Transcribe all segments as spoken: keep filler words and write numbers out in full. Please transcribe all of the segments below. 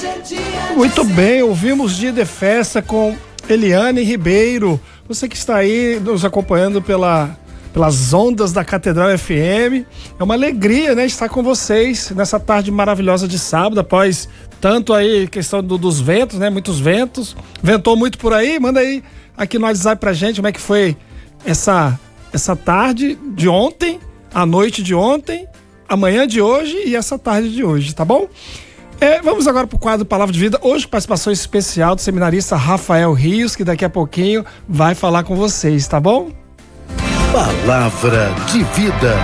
Muito bem, ouvimos Dia de Festa com Eliane Ribeiro. Você que está aí nos acompanhando pela, pelas ondas da Catedral F M. É uma alegria, né, estar com vocês nessa tarde maravilhosa de sábado, após tanto aí questão do, dos ventos, né? Muitos ventos. Ventou muito por aí? Manda aí aqui no WhatsApp pra gente como é que foi essa, essa tarde de ontem, a noite de ontem, a manhã de hoje e essa tarde de hoje, tá bom? É, vamos agora para o quadro Palavra de Vida. Hoje, participação especial do seminarista Rafael Rios, que daqui a pouquinho vai falar com vocês, tá bom? Palavra de Vida.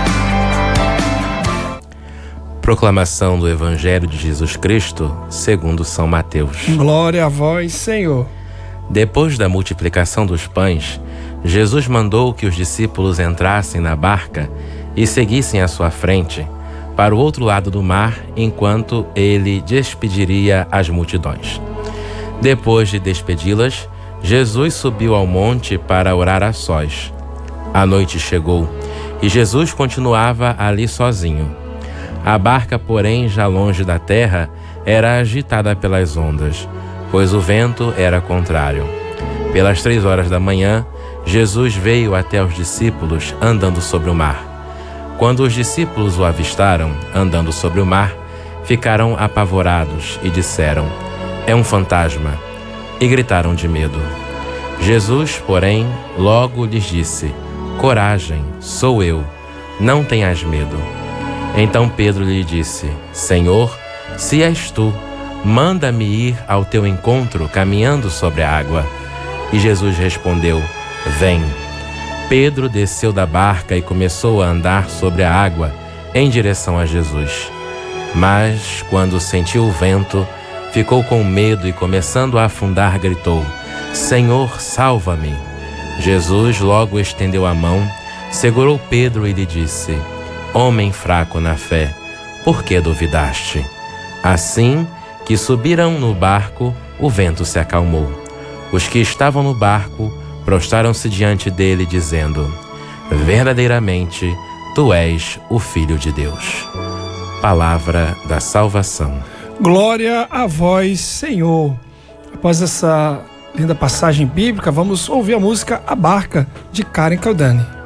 Proclamação do Evangelho de Jesus Cristo, segundo São Mateus. Glória a vós, Senhor. Depois da multiplicação dos pães, Jesus mandou que os discípulos entrassem na barca e seguissem à sua frente, para o outro lado do mar, enquanto ele despediria as multidões. Depois de despedi-las, Jesus subiu ao monte para orar a sós. A noite chegou e Jesus continuava ali sozinho. A barca, porém, já longe da terra, era agitada pelas ondas, pois o vento era contrário. Pelas três horas da manhã, Jesus veio até os discípulos andando sobre o mar. Quando os discípulos o avistaram, andando sobre o mar, ficaram apavorados e disseram: "É um fantasma", e gritaram de medo. Jesus, porém, logo lhes disse: "Coragem, sou eu, não tenhas medo." Então Pedro lhe disse: "Senhor, se és tu, manda-me ir ao teu encontro caminhando sobre a água." E Jesus respondeu: "Vem." Pedro desceu da barca e começou a andar sobre a água em direção a Jesus. Mas, quando sentiu o vento, ficou com medo e, começando a afundar, gritou: "Senhor, salva-me!" Jesus logo estendeu a mão, segurou Pedro e lhe disse: "Homem fraco na fé, por que duvidaste?" Assim que subiram no barco, o vento se acalmou. Os que estavam no barco prostraram-se diante dele, dizendo: "Verdadeiramente, tu és o Filho de Deus." Palavra da salvação. Glória a vós, Senhor. Após essa linda passagem bíblica, vamos ouvir a música A Barca, de Karen Caldani.